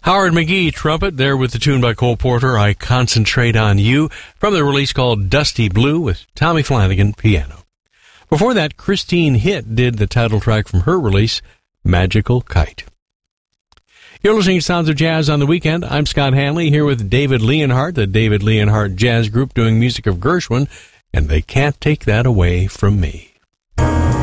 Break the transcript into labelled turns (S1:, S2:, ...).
S1: Howard McGee, trumpet, there with the tune by Cole Porter, I Concentrate on You, from the release called Dusty Blue with Tommy Flanagan, piano. Before that, Christine Hitt did the title track from her release, Magical Kite. You're listening to Sounds of Jazz on the Weekend. I'm Scott Hanley here with David Leonhardt, the David Leonhardt Jazz Group, doing music of Gershwin, and they can't take that away from me.